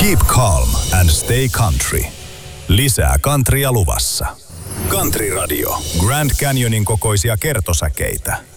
Keep calm and stay country. Lisää countrya luvassa. Country Radio. Grand Canyonin kokoisia kertosäkeitä.